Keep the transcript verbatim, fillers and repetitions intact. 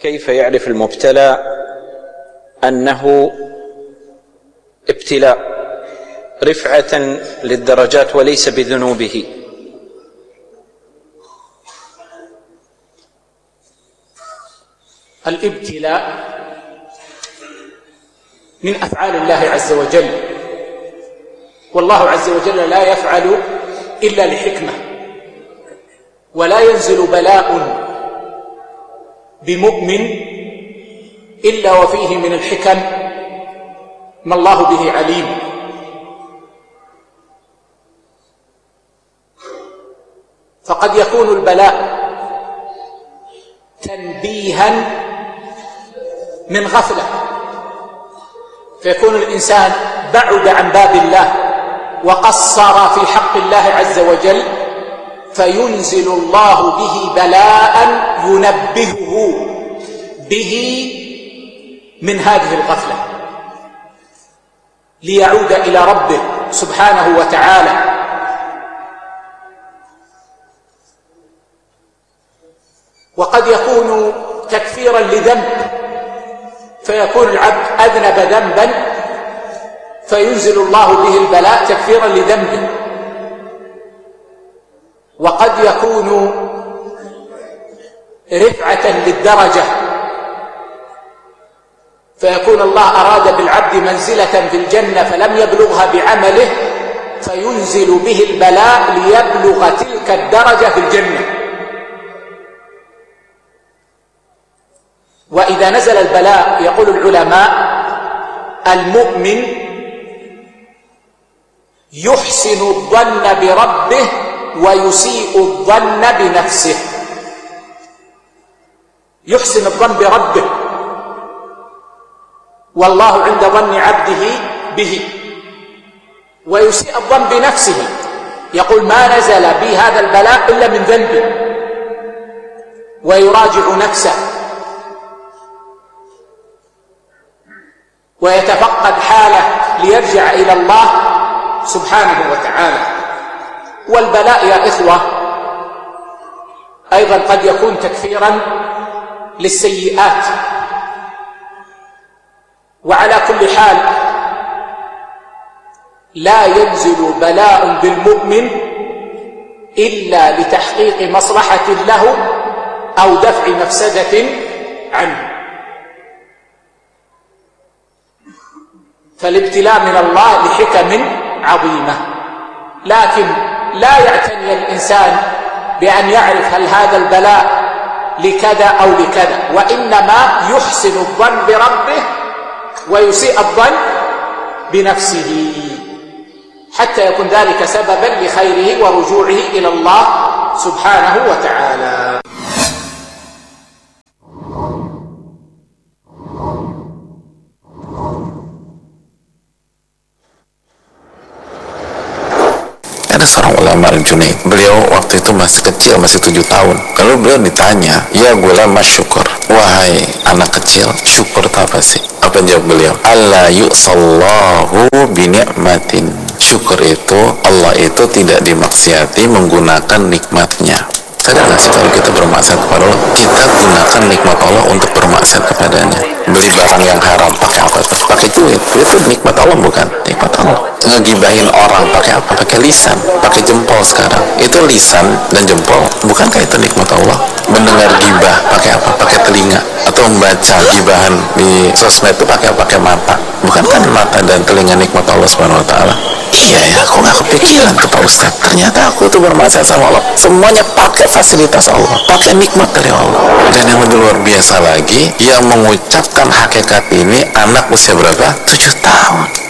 كيف يعرف المبتلى أنه ابتلاء رفعة للدرجات وليس بذنوبه؟ الابتلاء من أفعال الله عز وجل، والله عز وجل لا يفعل إلا لحكمة، ولا ينزل بلاء بمؤمن إلا وفيه من الحكم ما الله به عليم. فقد يكون البلاء تنبيها من غفلة، فيكون الإنسان بعد عن باب الله وقصر في حق الله عز وجل، فينزل الله به بلاء ينبهه به من هذه الغفلة ليعود إلى ربه سبحانه وتعالى. وقد يكون تكفيرا لذنب، فيكون العبد أذنب ذنبا فينزل الله به البلاء تكفيرا لذنبه. وقد يكون رفعة للدرجة، فيكون الله أراد بالعبد منزلة في الجنة فلم يبلغها بعمله فينزل به البلاء ليبلغ تلك الدرجة في الجنة. وإذا نزل البلاء يقول العلماء المؤمن يحسن الظن بربه ويسيء الظن بنفسه. يحسن الظن بربه والله عند ظن عبده به، ويسيء الظن بنفسه، يقول ما نزل بي هذا البلاء إلا من ذنبي، ويراجع نفسه ويتفقد حاله ليرجع إلى الله سبحانه وتعالى. والبلاء يا إخوة أيضا قد يكون تكفيرا للسيئات. وعلى كل حال لا ينزل بلاء بالمؤمن إلا لتحقيق مصلحة له أو دفع مفسدة عنه. فالابتلاء من الله لحكم عظيمة، لكن لا يعتني الإنسان بأن يعرف هل هذا البلاء لكذا أو لكذا، وإنما يحسن الظن بربه ويسيء الظن بنفسه حتى يكون ذلك سببا لخيره ورجوعه إلى الله سبحانه وتعالى. Ada seorang ulama Al-Junaid, beliau waktu itu masih kecil, masih tujuh tahun. Lalu beliau ditanya, ya gulam syukur, wahai anak kecil, syukur itu apa sih? Apa jawab beliau? Alla yu'sallahu bini'matin. Syukur itu, Allah itu tidak dimaksiati menggunakan nikmatnya. Sadar nggak sih kalau kita bermaksiat kepada Allah, kita gunakan nikmat Allah untuk bermaksiat kepadanya. Beli barang yang haram pakai apa tuh? Pakai duit. Itu nikmat Allah bukan? Nikmat Allah. Ngegibahin orang pakai apa? Pakai lisan, pakai jempol sekarang. Itu lisan dan jempol. Bukankah itu nikmat Allah? Mendengar gibah pakai apa? Pakai telinga. Atau membaca gibahan di sosmed itu pakai apa? Pakai mata. Bukankah mata dan telinga nikmat Allah Subhanahu wa taala? Iya ya, aku nggak kepikiran tuh Pak Ustadz. Ternyata aku tuh bermaksiat sama Allah. Semuanya pakai fasilitas Allah, pakai nikmat dari Allah. Dan yang lebih luar biasa lagi, yang mengucapkan hakikat ini anak usia berapa? tujuh tahun.